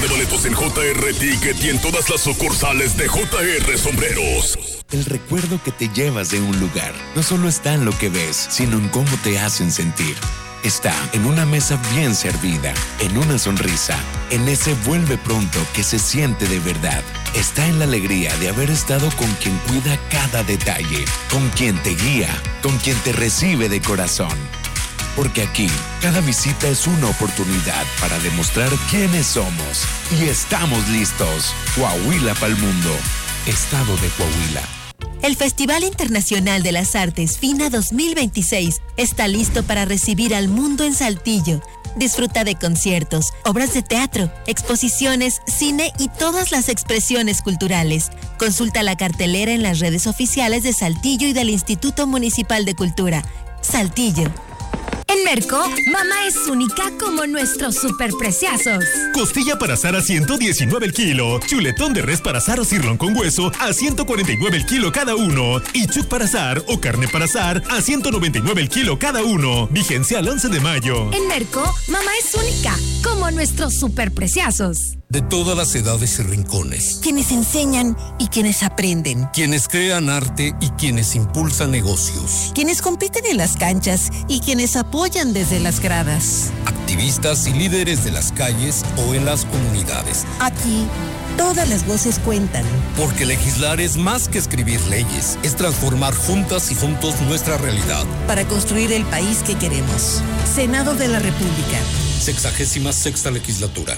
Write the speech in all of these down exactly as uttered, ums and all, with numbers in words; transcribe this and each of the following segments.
de boletos en J R Ticket y en todas las sucursales de J R Sombreros. El recuerdo que te llevas de un lugar no solo está en lo que ves, sino en cómo te hacen sentir. Está en una mesa bien servida, en una sonrisa, en ese vuelve pronto que se siente de verdad. Está en la alegría de haber estado con quien cuida cada detalle, con quien te guía, con quien te recibe de corazón. Porque aquí, cada visita es una oportunidad para demostrar quiénes somos. Y estamos listos. Coahuila pa'l mundo. Estado de Coahuila. El Festival Internacional de las Artes FINA dos mil veintiséis está listo para recibir al mundo en Saltillo. Disfruta de conciertos, obras de teatro, exposiciones, cine y todas las expresiones culturales. Consulta la cartelera en las redes oficiales de Saltillo y del Instituto Municipal de Cultura. Saltillo. En Merco, mamá es única como nuestros superpreciazos. Costilla para asar a ciento diecinueve el kilo. Chuletón de res para asar o cirlón con hueso a ciento cuarenta y nueve el kilo cada uno. Y chup para asar o carne para asar a ciento noventa y nueve el kilo cada uno. Vigencia al once de mayo. En Merco, mamá es única como nuestros superpreciazos. De todas las edades y rincones. Quienes enseñan y quienes aprenden. Quienes crean arte y quienes impulsan negocios. Quienes compiten en las canchas y quienes apoyan desde las gradas. Activistas y líderes de las calles o en las comunidades. Aquí, todas las voces cuentan. Porque legislar es más que escribir leyes. Es transformar juntas y juntos nuestra realidad. Para construir el país que queremos. Senado de la República. Sexagésima sexta legislatura.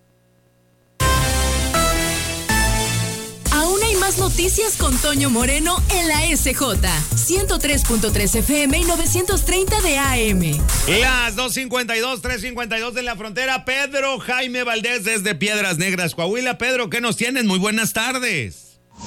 Más noticias con Toño Moreno en la S J, ciento tres punto tres F M y novecientos treinta de A M. Las dos cincuenta y dos, tres cincuenta y dos de la frontera. Pedro Jaime Valdés desde Piedras Negras, Coahuila. Pedro, ¿qué nos tienes? Muy buenas tardes.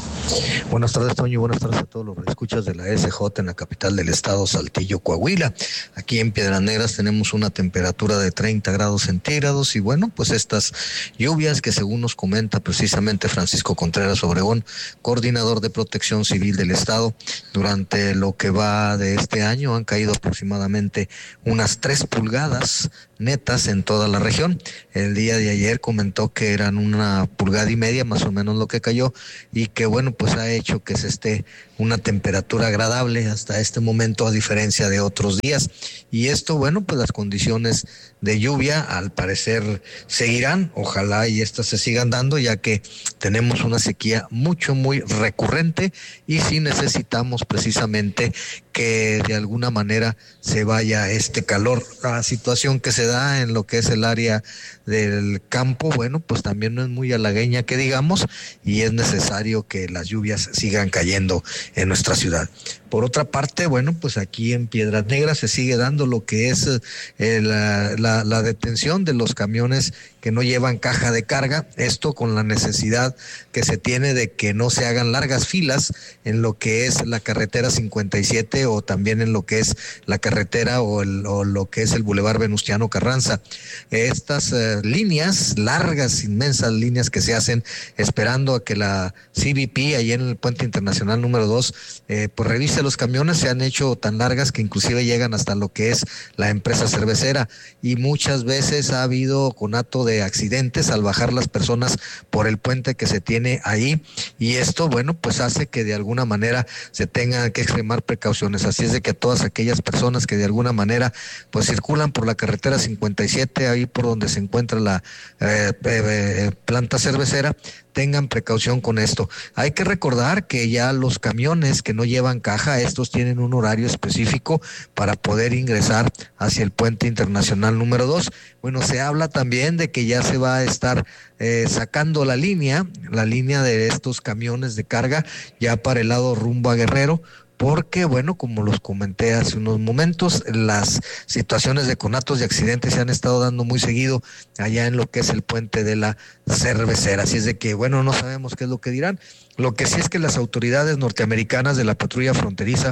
Buenas tardes, Toño, buenas tardes a todos los escuchas de la S J en la capital del estado, Saltillo, Coahuila. Aquí en Piedras Negras tenemos una temperatura de treinta grados centígrados y bueno, pues estas lluvias que según nos comenta precisamente Francisco Contreras Obregón, coordinador de Protección Civil del estado, durante lo que va de este año han caído aproximadamente unas tres pulgadas netas en toda la región. El día de ayer comentó que eran una pulgada y media más o menos lo que cayó y que bueno, pues ha hecho que se esté una temperatura agradable hasta este momento a diferencia de otros días. Y esto, bueno, pues las condiciones de lluvia al parecer seguirán, ojalá y estas se sigan dando, ya que tenemos una sequía mucho, muy recurrente y sí necesitamos precisamente que de alguna manera se vaya este calor. La situación que se da en lo que es el área del campo, bueno, pues también no es muy halagueña que digamos, y es necesario que las lluvias sigan cayendo en nuestra ciudad. Por otra parte, bueno, pues aquí en Piedras Negras se sigue dando lo que es eh, la, la, la detención de los camiones que no llevan caja de carga, esto con la necesidad que se tiene de que no se hagan largas filas en lo que es la carretera cincuenta y siete o también en lo que es la carretera o, el, o lo que es el Boulevard Venustiano Carranza. Estas eh, líneas, largas, inmensas líneas que se hacen esperando a que la C B P, ahí en el Puente Internacional número dos, eh, pues revise los camiones, se han hecho tan largas que inclusive llegan hasta lo que es la empresa cervecera y muchas veces ha habido conato de accidentes al bajar las personas por el puente que se tiene ahí y esto, bueno, pues hace que de alguna manera se tengan que extremar precauciones, así es de que todas aquellas personas que de alguna manera pues circulan por la carretera cincuenta y siete, ahí por donde se encuentra la eh, eh, planta cervecera, tengan precaución con esto. Hay que recordar que ya los camiones que no llevan caja, estos tienen un horario específico para poder ingresar hacia el Puente Internacional número dos. Bueno, se habla también de que ya se va a estar eh, sacando la línea, la línea de estos camiones de carga ya para el lado rumbo a Guerrero, porque, bueno, como los comenté hace unos momentos, las situaciones de conatos y accidentes se han estado dando muy seguido allá en lo que es el puente de la cervecera, así es de que, bueno, no sabemos qué es lo que dirán. Lo que sí es que las autoridades norteamericanas de la patrulla fronteriza,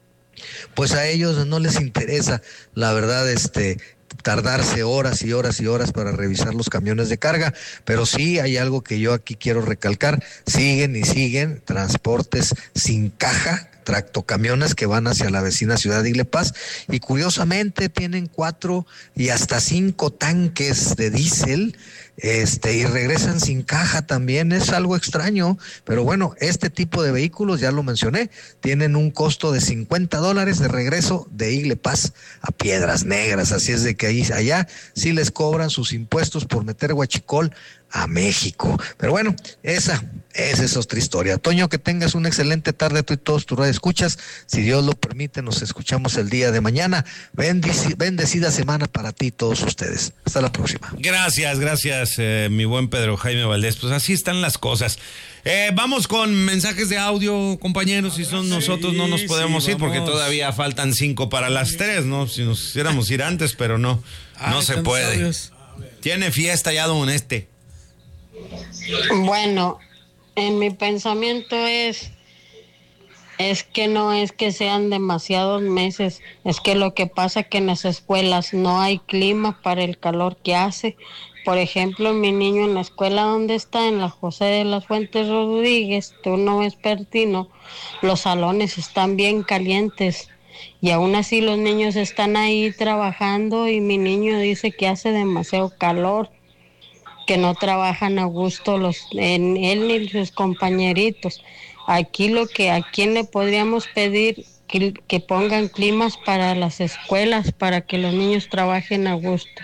pues a ellos no les interesa, la verdad, este... tardarse horas y horas y horas para revisar los camiones de carga, pero sí hay algo que yo aquí quiero recalcar, siguen y siguen transportes sin caja, tractocamiones que van hacia la vecina ciudad de Iglepaz y curiosamente tienen cuatro y hasta cinco tanques de diésel este, y regresan sin caja también, es algo extraño, pero bueno, este tipo de vehículos, ya lo mencioné, tienen un costo de cincuenta dólares de regreso de Igle Pass a Piedras Negras, así es de que ahí, allá sí les cobran sus impuestos por meter huachicol a México. Pero bueno, esa, esa es otra historia. Toño, que tengas una excelente tarde tú y todos tus radioescuchas. Si Dios lo permite, nos escuchamos el día de mañana. Bendici- bendecida semana para ti y todos ustedes. Hasta la próxima. Gracias, gracias, eh, mi buen Pedro Jaime Valdés. Pues así están las cosas. Eh, vamos con mensajes de audio, compañeros. Si son nosotros, no nos podemos sí, ir porque todavía faltan cinco para las tres, ¿no? Si nos quisiéramos ir antes, pero no, no Ay, se tantos puede. audios. Tiene fiesta ya don este. Bueno, en mi pensamiento es, es que no es que sean demasiados meses, es que lo que pasa es que en las escuelas no hay clima para el calor que hace. Por ejemplo, mi niño en la escuela donde está, en la José de las Fuentes Rodríguez, turno vespertino, los salones están bien calientes y aún así los niños están ahí trabajando y mi niño dice que hace demasiado calor, que no trabajan a gusto los en él ni sus compañeritos. Aquí lo que a quién le podríamos pedir que, que pongan climas para las escuelas para que los niños trabajen a gusto.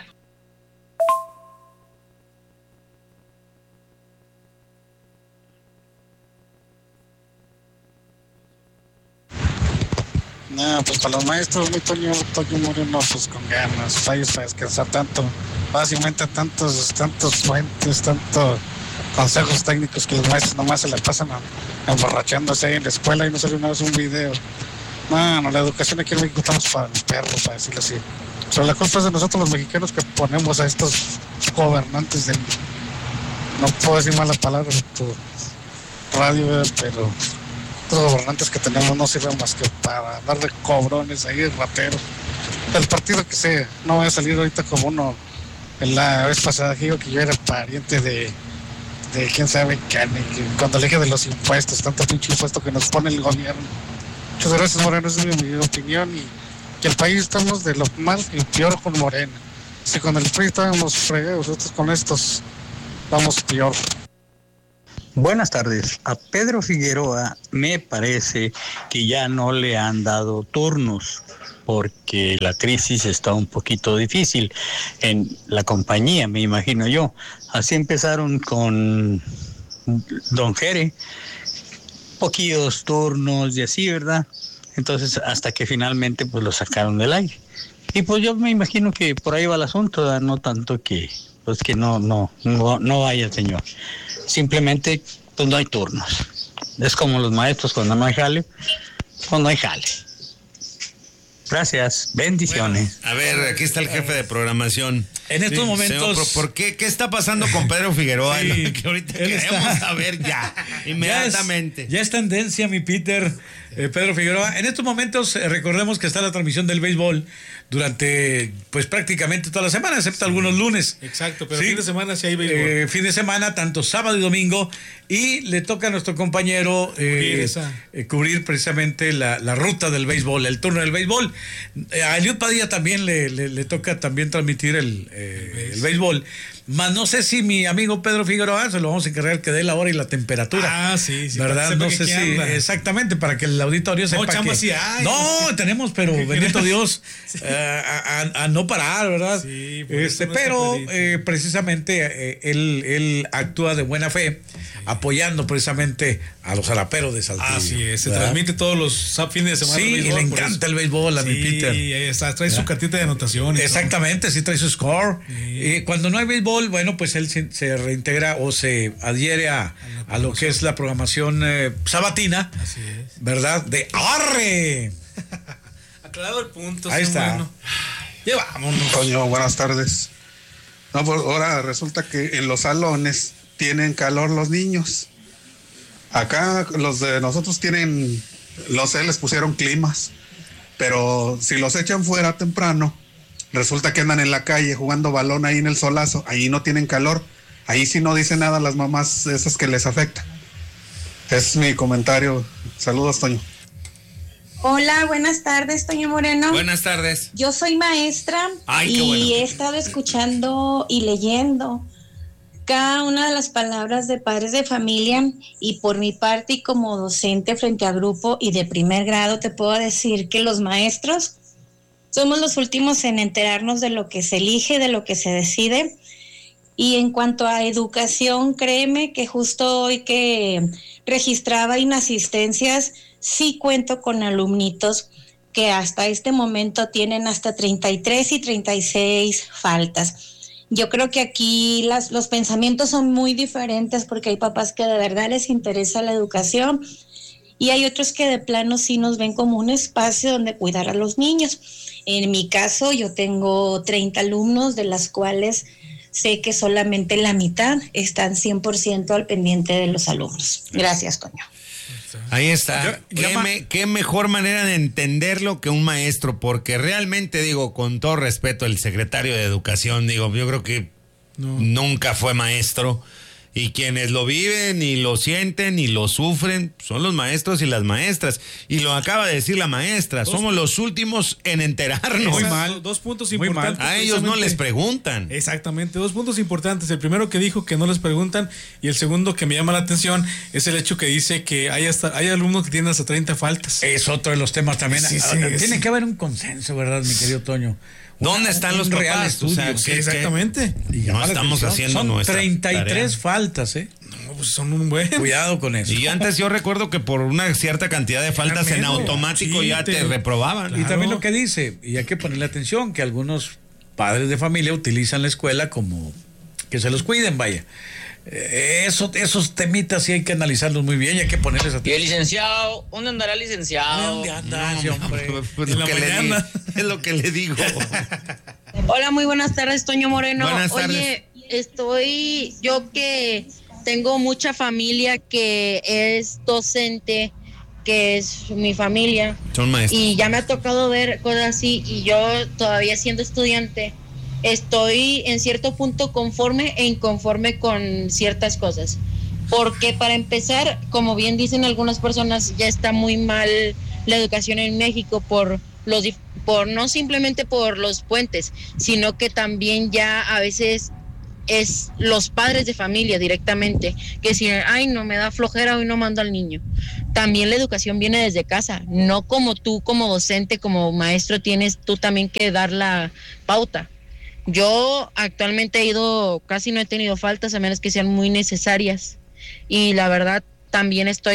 No, pues para los maestros, muy Toño, Toño Moreno, pues con ganas, para ellos para descansar tanto, básicamente tantos, tantos fuentes, tantos consejos técnicos que los maestros nomás se le pasan a, emborrachándose ahí en la escuela y no sale una vez un video. No, no, la educación aquí en México estamos para el perro, para decirlo así. Pero la culpa es de nosotros los mexicanos que ponemos a estos gobernantes del... No puedo decir malas palabras en tu radio, pero... Los gobernantes que tenemos no sirven más que para darle cobrones ahí, rateros. El partido que sea, no va a salir ahorita como uno. En la vez pasada digo que yo era pariente de, de quién sabe qué, cuando le dije de los impuestos, tanto pinche impuesto que nos pone el gobierno. Muchas gracias, Moreno, esa es mi, mi opinión. Y que el país estamos de lo mal y peor con Morena. Si con el P R I estábamos fregados, nosotros con estos vamos peor. Buenas tardes. A Pedro Figueroa me parece que ya no le han dado turnos porque la crisis está un poquito difícil en la compañía, me imagino yo. Así empezaron con Don Jere, poquitos turnos y así, ¿verdad? Entonces, hasta que finalmente pues lo sacaron del aire. Y pues yo me imagino que por ahí va el asunto, ¿verdad? No tanto que pues que no no no no vaya el señor. Simplemente pues no hay turnos. Es como los maestros cuando no hay jale, pues no hay jale. Gracias, bendiciones. Bueno, a ver, aquí está el jefe de programación. En estos sí, momentos... Señor, ¿por qué? ¿Qué está pasando con Pedro Figueroa? Sí, que ahorita queremos está... saber ya, inmediatamente. Ya es, ya es tendencia, mi Peter, eh, Pedro Figueroa. En estos momentos, eh, recordemos que está la transmisión del béisbol durante, pues prácticamente toda la semana, excepto sí. algunos lunes. Exacto, pero sí. fin de semana sí hay béisbol. Eh, fin de semana, tanto sábado y domingo, y le toca a nuestro compañero eh, eh, cubrir precisamente la, la ruta del béisbol, el turno del béisbol. Eh, a Eliud Padilla también le, le, le toca también transmitir el, eh, el béisbol. Más no sé si mi amigo Pedro Figueroa se lo vamos a encargar que dé la hora y la temperatura. Ah, sí, sí. ¿Verdad? No sé si anda. Exactamente, para que el auditorio sepa. No, chamba, que, sí hay. No, sí. tenemos, pero bendito Dios, sí. uh, a, a, a no parar, ¿verdad? Sí, este, pero eh, precisamente eh, él, él actúa de buena fe, sí. apoyando precisamente a los zaraperos de Saltillo. Así es, se ¿verdad? Transmite todos los fines de semana. Sí, béisbol, y le encanta el béisbol a sí, mi Peter. Sí, ahí está, trae ¿verdad? Su cartita de anotaciones. Exactamente, sí trae su score. Sí. Eh, cuando no hay béisbol, bueno, pues él se, se reintegra o se adhiere a, a lo que es la programación eh, sabatina. Así es. ¿Verdad? De ¡arre! Aclarado el punto. Ahí está. Bueno. Llevámonos. Coño, buenas tardes. No, pues ahora resulta que en los salones tienen calor los niños. Acá los de nosotros tienen, los sé, les pusieron climas. Pero si los echan fuera temprano, resulta que andan en la calle jugando balón ahí en el solazo, ahí no tienen calor, ahí sí no dicen nada las mamás esas que les afecta. Es mi comentario. Saludos, Toño. Hola, buenas tardes, Toño Moreno. Buenas tardes. Yo soy maestra. Ay, y qué bueno. he estado escuchando y leyendo cada una de las palabras de padres de familia, y por mi parte y como docente frente a grupo y de primer grado te puedo decir que los maestros somos los últimos en enterarnos de lo que se elige, de lo que se decide. Y en cuanto a educación, créeme que justo hoy que registraba inasistencias, sí cuento con alumnitos que hasta este momento tienen hasta treinta y tres y treinta y seis faltas. Yo creo que aquí las, los pensamientos son muy diferentes porque hay papás que de verdad les interesa la educación y hay otros que de plano sí nos ven como un espacio donde cuidar a los niños. En mi caso, yo tengo treinta alumnos, de las cuales sé que solamente la mitad están cien por ciento al pendiente de los alumnos. Gracias, Toño. Ahí está. Yo, ¿Qué, me, qué mejor manera de entenderlo que un maestro, porque realmente, digo, con todo respeto, el secretario de Educación, digo, yo creo que no. nunca fue maestro. Y quienes lo viven y lo sienten y lo sufren son los maestros y las maestras. Y lo acaba de decir la maestra, dos, somos los últimos en enterarnos. Muy mal. Dos puntos Muy importantes. Mal. A ellos no les preguntan. Exactamente, dos puntos importantes. El primero que dijo que no les preguntan y el segundo que me llama la atención es el hecho que dice que hay hasta hay alumnos que tienen hasta treinta faltas. Es otro de los temas también. Sí, sí, Tiene sí. que haber un consenso, ¿verdad, mi querido Toño? ¿Dónde están los papás? O sea, sí, exactamente. Y no estamos haciendo son nuestra treinta y tres tarea. Faltas, ¿eh? No, pues son un buen. Cuidado con eso. Y antes yo recuerdo que por una cierta cantidad de faltas en automático sí, ya te, te reprobaban. Claro. Y también lo que dice, y hay que ponerle atención, que algunos padres de familia utilizan la escuela como que se los cuiden, vaya. Eso, esos temitas sí hay que analizarlos muy bien y hay que ponerles atención. Y el licenciado, ¿dónde andará el licenciado? ¿Dónde anda, no, hombre? Pues, pues lo que le di, es lo que le digo. Hola, muy buenas tardes, Toño Moreno. Buenas tardes. Oye, estoy, yo que tengo mucha familia que es docente, que es mi familia. Son maestros. Y ya me ha tocado ver cosas así y yo todavía siendo estudiante estoy en cierto punto conforme e inconforme con ciertas cosas. Porque para empezar, como bien dicen algunas personas, ya está muy mal la educación en México por los por no simplemente por los puentes, sino que también ya a veces es los padres de familia directamente, que si, ay, no, me da flojera, hoy no mando al niño. También la educación viene desde casa, no como tú como docente, como maestro, tienes tú también que dar la pauta. Yo actualmente he ido, casi no he tenido faltas, a menos que sean muy necesarias, y la verdad también estoy